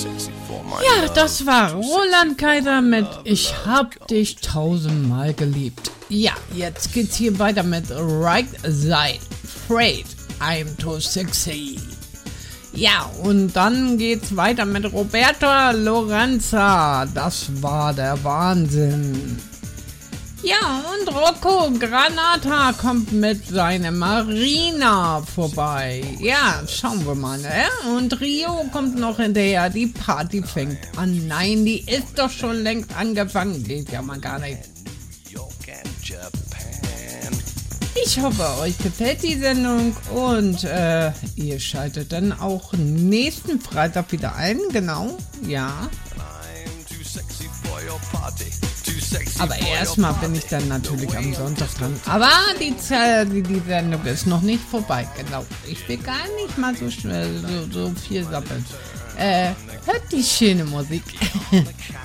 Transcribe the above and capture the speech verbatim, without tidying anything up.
Ja, das war Roland Kaiser mit Ich hab dich tausendmal geliebt. Ja, jetzt geht's hier weiter mit Right Side, Afraid, I'm too sexy. Ja, und dann geht's weiter mit Roberto Lorenza. Das war der Wahnsinn. Ja, und Rocco Granata kommt mit seiner Marina vorbei. Ja, schauen wir mal, ne? Und Rio kommt noch hinterher. Die Party fängt an. Nein, die ist doch schon längst angefangen. Geht ja mal gar nicht. Ich hoffe, euch gefällt die Sendung und äh, ihr schaltet dann auch nächsten Freitag wieder ein, genau, ja. Aber erstmal bin ich dann natürlich am Sonntag dran. Aber die, die, die Sendung ist noch nicht vorbei, genau. Ich will gar nicht mal so schnell so, so viel sappeln. Äh, hört die schöne Musik.